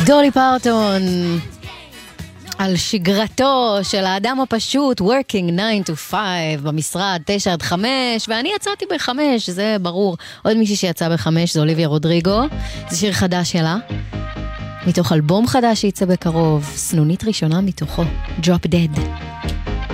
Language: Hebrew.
דולי פרטון על שגרתו של האדם הפשוט, working 9 to 5 במשרד 9 עד 5, ואני יצאתי ב5, זה ברור. עוד מישהי שיצא ב5 זה אוליביה רודריגו, זה שיר חדש שלה מתוך אלבום חדש שיצא בקרוב, סנונית ראשונה מתוכו, Drop Dead.